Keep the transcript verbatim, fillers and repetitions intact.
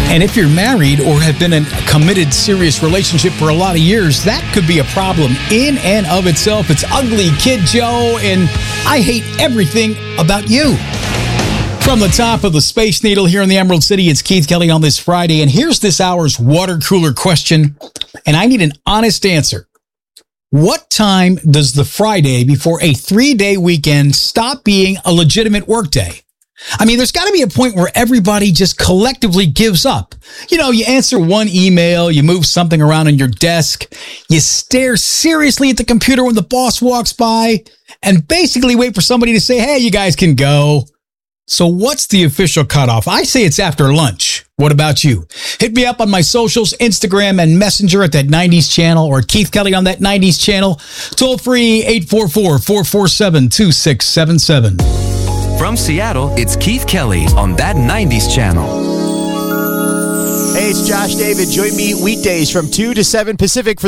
And if you're married or have been in a committed, serious relationship for a lot of years, that could be a problem in and of itself. It's Ugly Kid Joe, and I hate everything about you. From the top of the Space Needle here in the Emerald City, it's Keith Kelly on this Friday, and here's this hour's water cooler question, and I need an honest answer. What time does the Friday before a three-day weekend stop being a legitimate workday? I mean, there's got to be a point where everybody just collectively gives up. You know, you answer one email, you move something around on your desk, you stare seriously at the computer when the boss walks by, and basically wait for somebody to say, hey, you guys can go. So what's the official cutoff? I say it's after lunch. What about you? Hit me up on my socials, Instagram and Messenger at That nineties Channel, or Keith Kelly on That nineties Channel. Toll free eight four four, four four seven, two six seven seven. From Seattle, it's Keith Kelly on That nineties Channel. Hey, it's Josh David. Join me weekdays from two to seven Pacific for